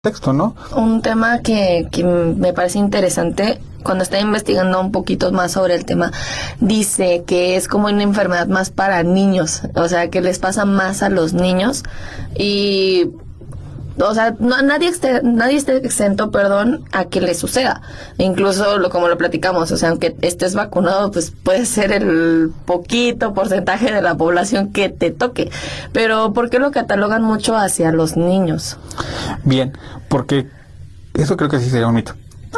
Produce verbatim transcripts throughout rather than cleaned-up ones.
texto, ¿no? Un tema que, que me parece interesante, cuando estaba investigando un poquito más sobre el tema, dice que es como una enfermedad más para niños, o sea, que les pasa más a los niños y... O sea, no, nadie, esté, nadie esté exento, perdón, a que le suceda. Incluso, lo, como lo platicamos, o sea, aunque estés vacunado, pues puede ser el poquito porcentaje de la población que te toque. Pero, ¿por qué lo catalogan mucho hacia los niños? Bien, porque eso creo que sí sería un mito.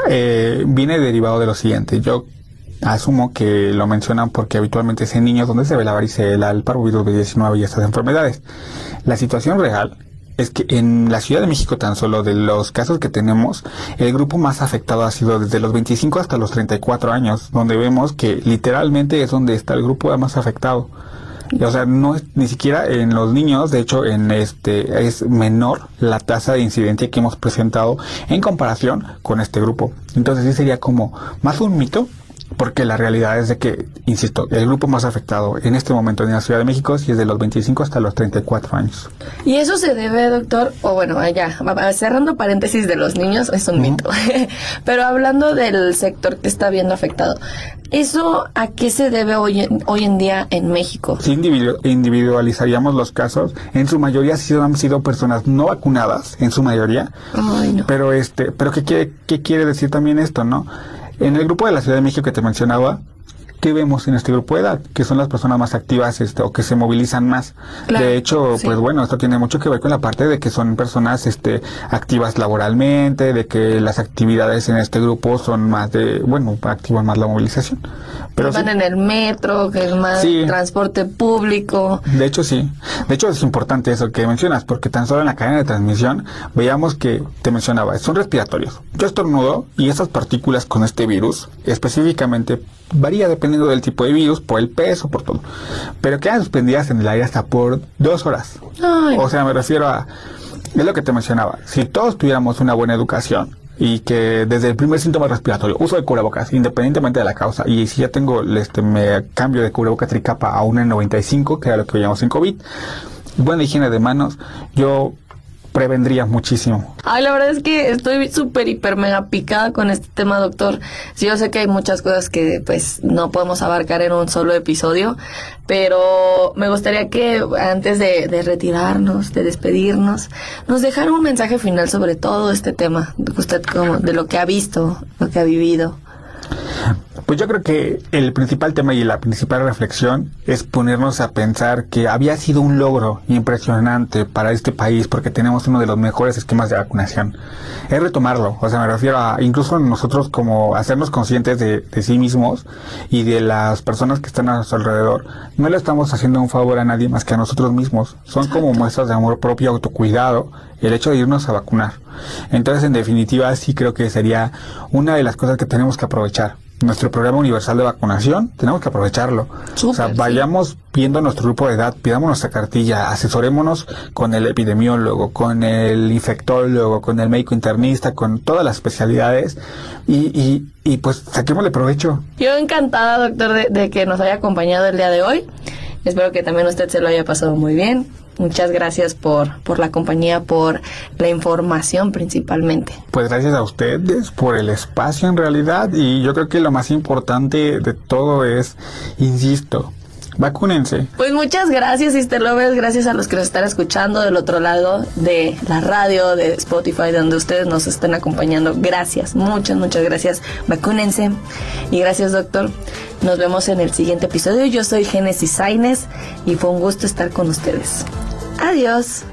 Eh, viene derivado de lo siguiente. Yo asumo que lo mencionan porque habitualmente es en niños donde se ve la varicela, el parvovirus B diecinueve y estas enfermedades. La situación real es que en la Ciudad de México, tan solo de los casos que tenemos, el grupo más afectado ha sido desde los veinticinco hasta los treinta y cuatro años, donde vemos que literalmente es donde está el grupo más afectado. O sea, no es ni siquiera en los niños, de hecho en este es menor la tasa de incidencia que hemos presentado en comparación con este grupo. Entonces sí sería como más un mito, porque la realidad es de que, insisto, el grupo más afectado en este momento en la Ciudad de México sí es de los veinticinco hasta los treinta y cuatro años. Y eso se debe, doctor, o bueno, ya, cerrando paréntesis de los niños, es un uh-huh. mito, pero hablando del sector que está viendo afectado, ¿eso a qué se debe hoy en, hoy en día en México? Si individu- individualizaríamos los casos, en su mayoría sí han sido personas no vacunadas, en su mayoría. Ay, no. Pero este, pero ¿qué quiere, qué quiere decir también esto, no? En el grupo de la Ciudad de México que te mencionaba, ¿qué vemos en este grupo de edad? Que son las personas más activas este, o que se movilizan más. Claro, de hecho, sí. Pues bueno, esto tiene mucho que ver con la parte de que son personas este, activas laboralmente, de que las actividades en este grupo son más de, bueno, activan más la movilización. Pero van sí. en el metro, que es más sí. transporte público. De hecho, sí. De hecho, es importante eso que mencionas, porque tan solo en la cadena de transmisión veíamos que te mencionaba, son respiratorios. Yo estornudo y esas partículas con este virus, específicamente, varía dependiendo del tipo de virus, por el peso, por todo. Pero quedan suspendidas en el aire hasta por dos horas. Ay. O sea, me refiero a... Es lo que te mencionaba. Si todos tuviéramos una buena educación y que desde el primer síntoma respiratorio, uso de cubrebocas, independientemente de la causa, y si ya tengo, este, me cambio de cubrebocas tricapa a una N noventa y cinco, que era lo que veíamos en COVID, buena higiene de manos, yo prevendría muchísimo. Ay, la verdad es que estoy súper, hiper, mega picada con este tema, doctor. Sí, yo sé que hay muchas cosas que, pues, no podemos abarcar en un solo episodio, pero me gustaría que antes de, de retirarnos, de despedirnos, nos dejara un mensaje final sobre todo este tema, de usted como, de lo que ha visto, lo que ha vivido. Pues yo creo que el principal tema y la principal reflexión es ponernos a pensar que había sido un logro impresionante para este país porque tenemos uno de los mejores esquemas de vacunación. Es retomarlo, o sea, me refiero a incluso nosotros como hacernos conscientes de, de sí mismos y de las personas que están a nuestro alrededor. No le estamos haciendo un favor a nadie más que a nosotros mismos. Son Exacto. como muestras de amor propio, autocuidado, el hecho de irnos a vacunar. Entonces, en definitiva, sí creo que sería una de las cosas que tenemos que aprovechar. Nuestro programa universal de vacunación, tenemos que aprovecharlo. Súper, o sea, vayamos sí. viendo nuestro grupo de edad, pidamos nuestra cartilla, asesorémonos con el epidemiólogo, con el infectólogo, con el médico internista, con todas las especialidades y, y, y pues saquémosle provecho. Yo encantada, doctor, de, de que nos haya acompañado el día de hoy. Espero que también usted se lo haya pasado muy bien. Muchas gracias por, por la compañía, por la información principalmente. Pues gracias a ustedes por el espacio en realidad, y yo creo que lo más importante de todo es, insisto, vacúnense. Pues muchas gracias, Sister Lovers, gracias a los que nos están escuchando del otro lado de la radio, de Spotify, donde ustedes nos están acompañando. Gracias, muchas, muchas gracias. Vacúnense. Y gracias, doctor. Nos vemos en el siguiente episodio. Yo soy Génesis Sainz y fue un gusto estar con ustedes. Adiós.